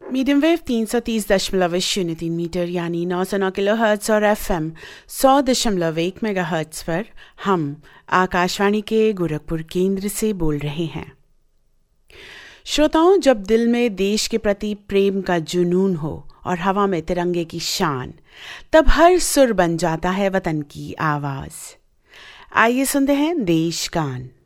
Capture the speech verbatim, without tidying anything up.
Medium wave तीन सौ तीस दशमलव शून्य तीन मीटर यानी नौ सौ नौ किलो हर्ट्स और एफ एम सौ दशमलव एक मेगा हर्ट्स पर हम आकाशवाणी के गोरखपुर केंद्र से बोल रहे हैं। श्रोताओं, जब दिल में देश के प्रति प्रेम का जुनून हो और हवा में तिरंगे की शान, तब हर सुर बन जाता है वतन की आवाज। आइए सुनते हैं देश गान।